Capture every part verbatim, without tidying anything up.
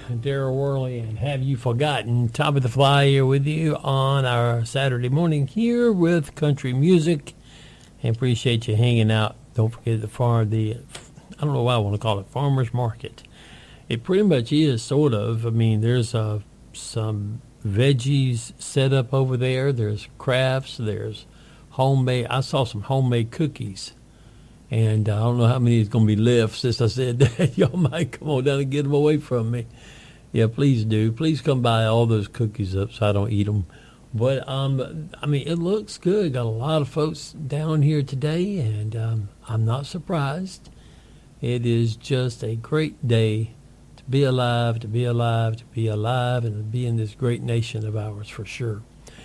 Darryl Worley, and Have You Forgotten? Top of the Fly here with you on our Saturday morning here with country music. And appreciate you hanging out. Don't forget the farm, the, I don't know why I want to call it farmer's market. It pretty much is, sort of. I mean, there's uh, some veggies set up over there. There's crafts. There's homemade. I saw some homemade cookies. And uh, I don't know how many is going to be left since I said that. Y'all might come on down and get them away from me. Yeah, please do. Please come buy all those cookies up so I don't eat them. But, um, I mean, it looks good. Got a lot of folks down here today, and um, I'm not surprised. It is just a great day to be alive, to be alive, to be alive, and to be in this great nation of ours for sure.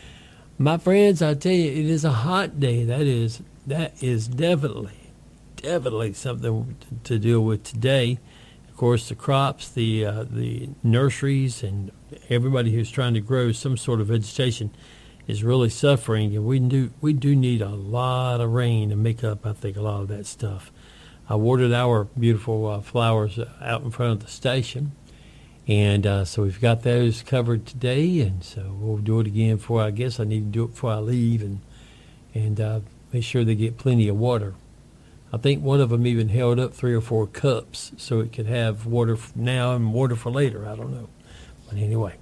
My friends, I tell you, it is a hot day. That is, that is definitely. Definitely something to deal with today. Of course, the crops, the uh, the nurseries, and everybody who's trying to grow some sort of vegetation is really suffering. And we do we do need a lot of rain to make up, I think, a lot of that stuff. I watered our beautiful uh, flowers out in front of the station, and uh, so we've got those covered today. And so we'll do it again before I guess I need to do it before I leave, and and uh, make sure they get plenty of water. I think one of them even held up three or four cups so it could have water now and water for later. I don't know. But anyway,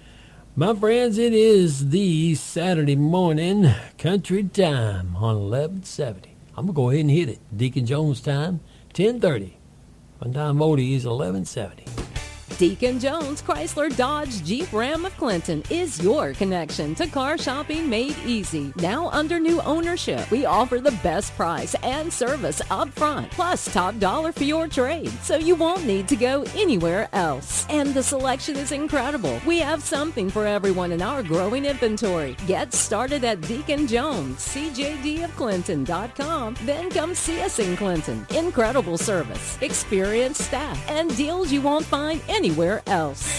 my friends, it is the Saturday morning country time on eleven seventy. I'm going to go ahead and hit it. Deacon Jones time, ten thirty. On time Odie's eleven seventy. Deacon Jones Chrysler Dodge Jeep Ram of Clinton is your connection to car shopping made easy. Now under new ownership, we offer the best price and service up front, plus top dollar for your trade, so you won't need to go anywhere else. And the selection is incredible. We have something for everyone in our growing inventory. Get started at Deacon Jones, C J D of Clinton dot com. Then come see us in Clinton. Incredible service, experienced staff, and deals you won't find anywhere anywhere else.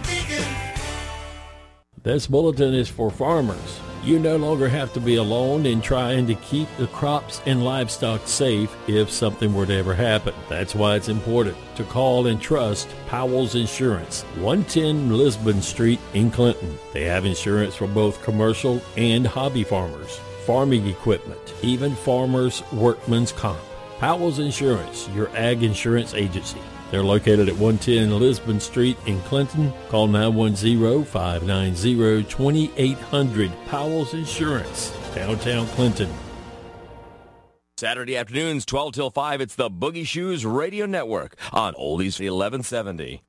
This bulletin is for farmers. You no longer have to be alone in trying to keep the crops and livestock safe if something were to ever happen. That's why it's important to call and trust Powell's Insurance, one ten Lisbon Street in Clinton. They have insurance for both commercial and hobby farmers, farming equipment, even farmers' workman's comp. Powell's Insurance, your ag insurance agency. They're located at one ten Lisbon Street in Clinton. Call nine one zero, five nine zero, two eight hundred. Powell's Insurance, downtown Clinton. Saturday afternoons, twelve till five, it's the Boogie Shoes Radio Network on Oldies eleven seventy.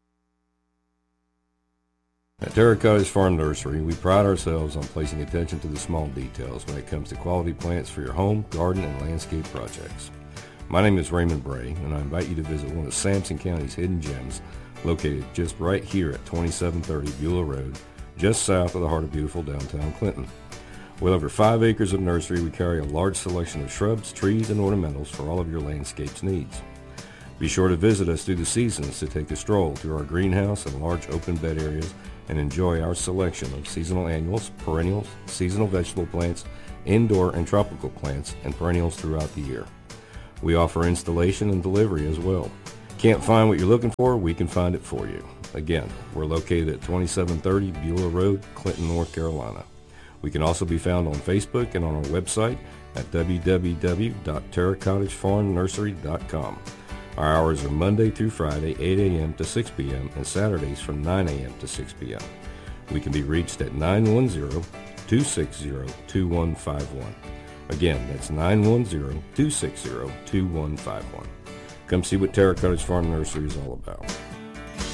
At Terra Cottage Farm Nursery, we pride ourselves on placing attention to the small details when it comes to quality plants for your home, garden, and landscape projects. My name is Raymond Bray, and I invite you to visit one of Sampson County's hidden gems located just right here at twenty-seven thirty Beulah Road, just south of the heart of beautiful downtown Clinton. With over five acres of nursery, we carry a large selection of shrubs, trees, and ornamentals for all of your landscape's needs. Be sure to visit us through the seasons to take a stroll through our greenhouse and large open bed areas and enjoy our selection of seasonal annuals, perennials, seasonal vegetable plants, indoor and tropical plants, and perennials throughout the year. We offer installation and delivery as well. Can't find what you're looking for? We can find it for you. Again, we're located at twenty-seven thirty Beulah Road, Clinton, North Carolina. We can also be found on Facebook and on our website at w w w dot terra cottage farm nursery dot com. Our hours are Monday through Friday, eight a.m. to six p.m., and Saturdays from nine a.m. to six p.m. We can be reached at nine one zero, two six zero, two one five one. Again, that's nine one zero, two six zero, two one five one. Come see what Terra Cottage Farm Nursery is all about.